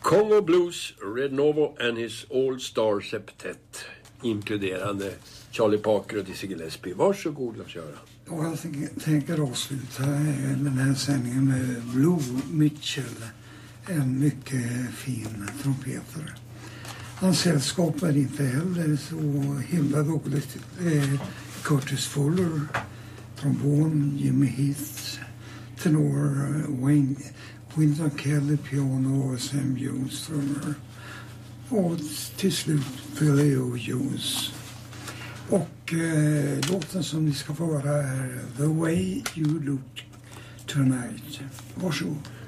Congo Blues, Red Novo and his All-Star Septet, inkluderande Charlie Parker och Dizzy Gillespie. Varsågod Lars-Göran. Och jag tänker avsluta den här sändningen med Blue Mitchell, en mycket fin trumpetare. Hans sällskap är inte heller så himla dåligt. Curtis Fuller, trombon, Jimmy Heath, tenor, Wynton Kelly, piano och Sam Jones, trummor. Och till slut Philly Jones. Och låten som ni ska få höra är The Way You Look Tonight. Varsågod.